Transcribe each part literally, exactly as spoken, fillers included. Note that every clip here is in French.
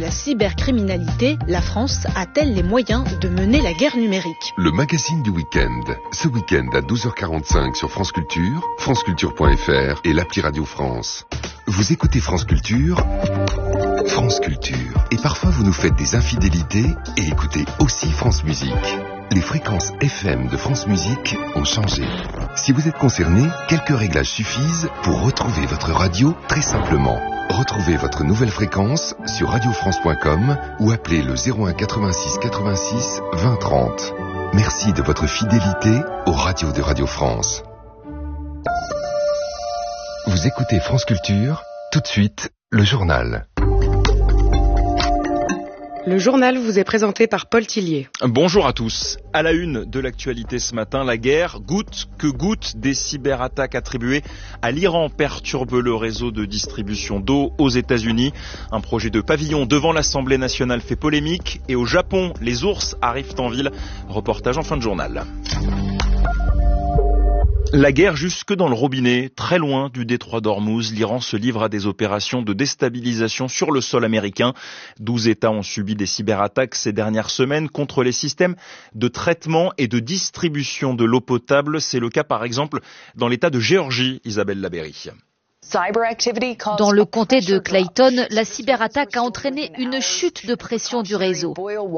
la cybercriminalité, la France a-t-elle les moyens de mener la guerre numérique ? Le magazine du week-end. Ce week-end à douze heures quarante-cinq sur France Culture, franceculture point f r et l'appli Radio France. Vous écoutez France Culture, France Culture. Et parfois vous nous faites des infidélités et écoutez aussi France Musique. Les fréquences F M de France Musique ont changé. Si vous êtes concerné, quelques réglages suffisent pour retrouver votre radio très simplement. Retrouvez votre nouvelle fréquence sur radio france point com ou appelez le zéro un quatre-vingt-six quatre-vingt-six vingt trente. Merci de votre fidélité aux radios de Radio France. Vous écoutez France Culture, tout de suite, le journal. Le journal vous est présenté par Paul Tillier. Bonjour à tous. À la une de l'actualité ce matin, la guerre, goutte que goutte des cyberattaques attribuées à l'Iran perturbe le réseau de distribution d'eau aux États-Unis. Un projet de pavillon devant l'Assemblée nationale fait polémique. Et au Japon, les ours arrivent en ville. Reportage en fin de journal. La guerre jusque dans le robinet, très loin du détroit d'Ormuz, l'Iran se livre à des opérations de déstabilisation sur le sol américain. Douze États ont subi des cyberattaques ces dernières semaines contre les systèmes de traitement et de distribution de l'eau potable. C'est le cas par exemple dans l'État de Géorgie, Isabelle Labéry. Dans le comté de Clayton, la cyberattaque a entraîné une chute de pression du réseau.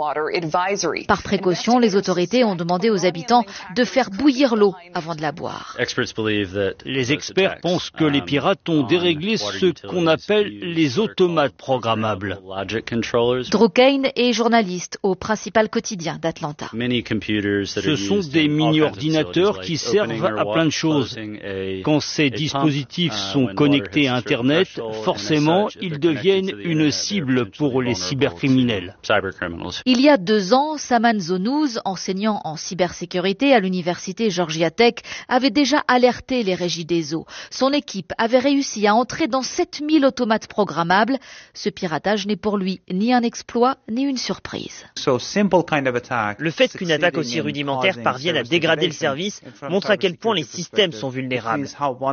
Par précaution, les autorités ont demandé aux habitants de faire bouillir l'eau avant de la boire. Les experts pensent que les pirates ont déréglé ce qu'on appelle les automates programmables. Drew Kane est journaliste au principal quotidien d'Atlanta. Ce sont des mini-ordinateurs qui servent à plein de choses. Quand ces dispositifs sont connectés à Internet, forcément, ils deviennent une cible pour les cybercriminels. Il y a deux ans, Saman Zonouz, enseignant en cybersécurité à l'université Georgia Tech, avait déjà alerté les régies des eaux. Son équipe avait réussi à entrer dans sept mille automates programmables. Ce piratage n'est pour lui ni un exploit, ni une surprise. Le fait qu'une attaque aussi rudimentaire parvienne à dégrader le service montre à quel point les systèmes sont vulnérables.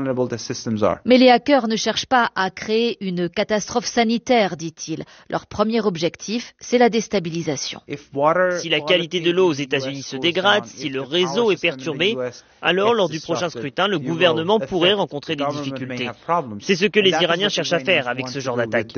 Mais les hackers ne cherchent pas à créer une catastrophe sanitaire, dit-il. Leur premier objectif, c'est la déstabilisation. Si la qualité de l'eau aux États-Unis se dégrade, si le réseau est perturbé, alors lors du prochain scrutin, le gouvernement pourrait rencontrer des difficultés. C'est ce que les Iraniens cherchent à faire avec ce genre d'attaque.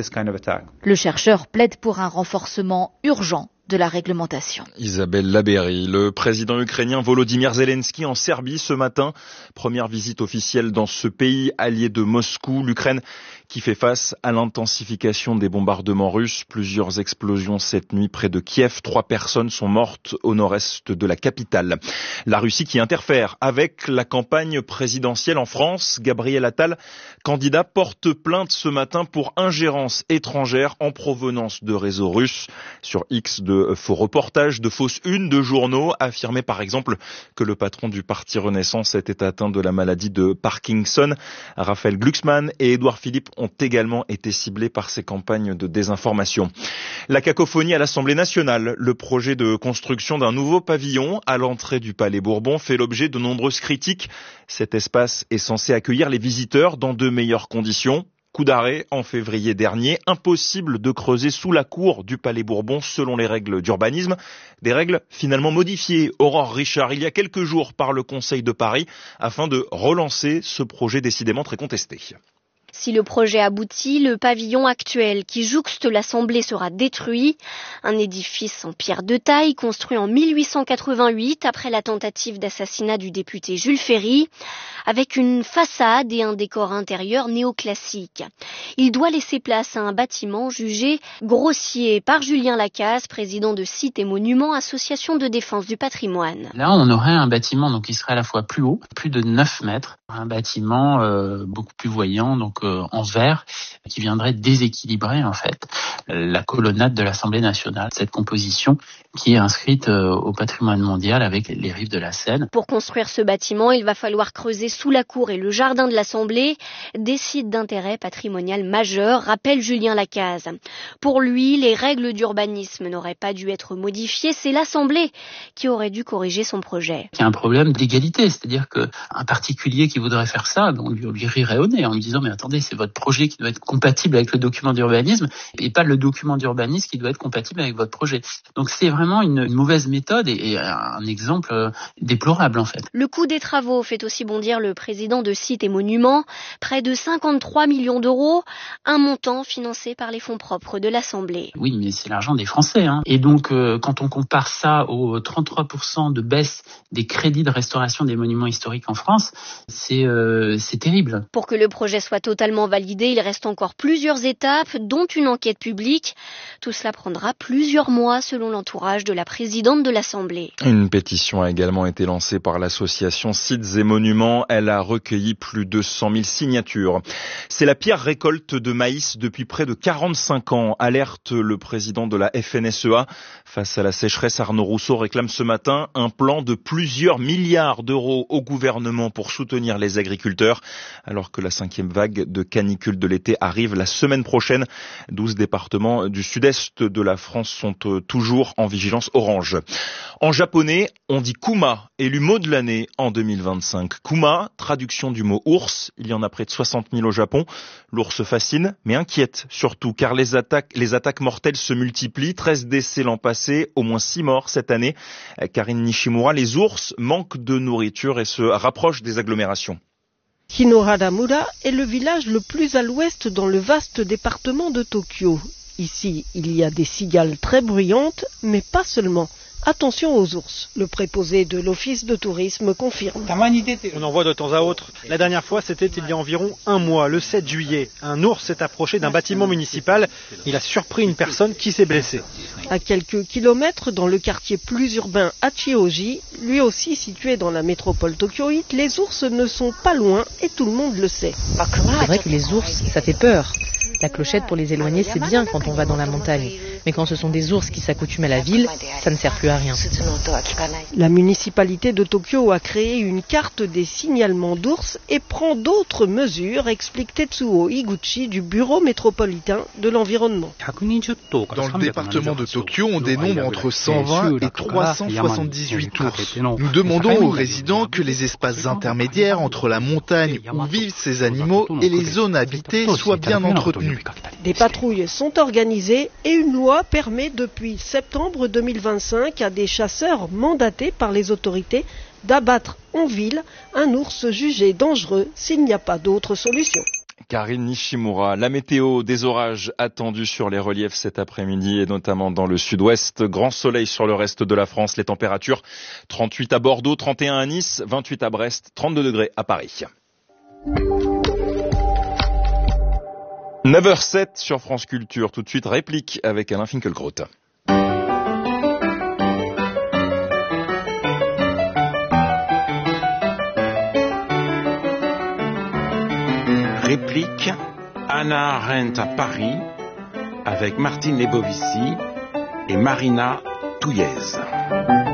Le chercheur plaide pour un renforcement urgent de la réglementation. Isabelle Labéry, le président ukrainien Volodymyr Zelensky en Serbie ce matin. Première visite officielle dans ce pays allié de Moscou. L'Ukraine qui fait face à l'intensification des bombardements russes. Plusieurs explosions cette nuit près de Kiev. Trois personnes sont mortes au nord-est de la capitale. La Russie qui interfère avec la campagne présidentielle en France. Gabriel Attal, candidat, porte plainte ce matin pour ingérence étrangère en provenance de réseaux russes. Sur X, de faux reportages, de fausses unes de journaux, affirmait par exemple que le patron du parti Renaissance était atteint de la maladie de Parkinson. Raphaël Glucksmann et Édouard Philippe ont également été ciblés par ces campagnes de désinformation. La cacophonie à l'Assemblée nationale. Le projet de construction d'un nouveau pavillon à l'entrée du Palais Bourbon fait l'objet de nombreuses critiques. Cet espace est censé accueillir les visiteurs dans de meilleures conditions. Coup d'arrêt en février dernier, impossible de creuser sous la cour du Palais Bourbon selon les règles d'urbanisme. Des règles finalement modifiées, Aurore Richard, il y a quelques jours par le Conseil de Paris afin de relancer ce projet décidément très contesté. Si le projet aboutit, le pavillon actuel qui jouxte l'Assemblée sera détruit. Un édifice en pierre de taille construit en mille huit cent quatre-vingt-huit après la tentative d'assassinat du député Jules Ferry, avec une façade et un décor intérieur néoclassique. Il doit laisser place à un bâtiment jugé grossier par Julien Lacaze, président de Sites et Monuments, association de défense du patrimoine. Là, on aurait un bâtiment donc qui serait à la fois plus haut, plus de neuf mètres, un bâtiment euh, beaucoup plus voyant, donc euh, en verre, qui viendrait déséquilibrer en fait la colonnade de l'Assemblée nationale. Cette composition qui est inscrite euh, au patrimoine mondial avec les rives de la Seine. Pour construire ce bâtiment, il va falloir creuser sous la cour et le jardin de l'Assemblée, des sites d'intérêt patrimonial majeur, rappelle Julien Lacaze. Pour lui, les règles d'urbanisme n'auraient pas dû être modifiées, c'est l'Assemblée qui aurait dû corriger son projet. Il y a un problème d'égalité, c'est-à-dire qu'un particulier qui voudrait faire ça, on lui, on lui rirait au nez en lui disant « mais attendez, attendez, c'est votre projet qui doit être compatible avec le document d'urbanisme et pas le document d'urbanisme qui doit être compatible avec votre projet. Donc c'est vraiment une, une mauvaise méthode et, et un exemple euh, déplorable en fait. Le coût des travaux fait aussi bondir le président de Sites et Monuments, près de cinquante-trois millions d'euros, un montant financé par les fonds propres de l'Assemblée. Oui, mais c'est l'argent des Français. Hein. Et donc euh, quand on compare ça aux trente-trois pour cent de baisse des crédits de restauration des monuments historiques en France, c'est, euh, c'est terrible. Pour que le projet soit totalement validé, il reste encore plusieurs étapes, dont une enquête publique. Tout cela prendra plusieurs mois selon l'entourage de la présidente de l'Assemblée. Une pétition a également été lancée par l'association Sites et Monuments. Elle a recueilli plus de cent mille signatures. C'est la pire récolte de maïs depuis près de quarante-cinq ans, alerte le président de la F N S E A. Face à la sécheresse, Arnaud Rousseau réclame ce matin un plan de plusieurs milliards d'euros au gouvernement pour soutenir les agriculteurs, alors que la cinquième vague de canicule de l'été arrive la semaine prochaine. douze départements du sud-est de la France sont toujours en vigilance orange. En japonais, on dit kuma, élu mot de l'année en deux mille vingt-cinq. Kuma, traduction du mot ours. Il y en a près de soixante mille au Japon. L'ours fascine, mais inquiète surtout, car les attaques, les attaques mortelles se multiplient. treize décès l'an passé, au moins six morts cette année. Karine Nishimura, les ours manquent de nourriture et se rapprochent des agglomérations. Kinoharamura est le village le plus à l'ouest dans le vaste département de Tokyo. Ici, il y a des cigales très bruyantes, mais pas seulement. Attention aux ours. Le préposé de l'office de tourisme confirme. On en voit de temps à autre. La dernière fois, c'était il y a environ un mois, le sept juillet. Un ours s'est approché d'un bâtiment municipal. Il a surpris une personne qui s'est blessée. À quelques kilomètres, dans le quartier plus urbain Hachioji, lui aussi situé dans la métropole tokyoïte, les ours ne sont pas loin et tout le monde le sait. C'est vrai que les ours, ça fait peur. La clochette pour les éloigner, c'est bien quand on va dans la montagne. Mais quand ce sont des ours qui s'accoutument à la ville, ça ne sert plus à rien. La municipalité de Tokyo a créé une carte des signalements d'ours et prend d'autres mesures, explique Tetsuo Iguchi du bureau métropolitain de l'environnement. Dans le département de Tokyo, on dénombre entre cent vingt et trois cent soixante-dix-huit ours. Nous demandons aux résidents que les espaces intermédiaires entre la montagne où vivent ces animaux et les zones habitées soient bien entretenus. Des patrouilles sont organisées et une loi permet depuis septembre deux mille vingt-cinq à des chasseurs mandatés par les autorités d'abattre en ville un ours jugé dangereux s'il n'y a pas d'autre solution. Karine Nishimura, la météo, des orages attendus sur les reliefs cet après-midi et notamment dans le sud-ouest. Grand soleil sur le reste de la France. Les températures trente-huit à Bordeaux, trente et un à Nice, vingt-huit à Brest, trente-deux degrés à Paris. neuf heures sept sur France Culture. Tout de suite, réplique avec Alain Finkielkraut. Réplique, Hannah Arendt à Paris, avec Martine Lebovici et Marina Touillez.